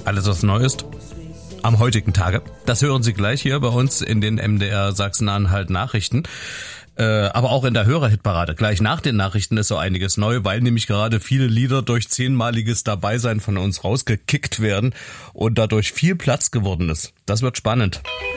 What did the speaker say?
Alles, was neu ist am heutigen Tage. Das hören Sie gleich hier bei uns in den MDR Sachsen-Anhalt Nachrichten. Aber auch in der Hörerhitparade. Gleich nach den Nachrichten ist so einiges neu, weil nämlich gerade viele Lieder durch 10-maliges Dabeisein von uns rausgekickt werden und dadurch viel Platz geworden ist. Das wird spannend.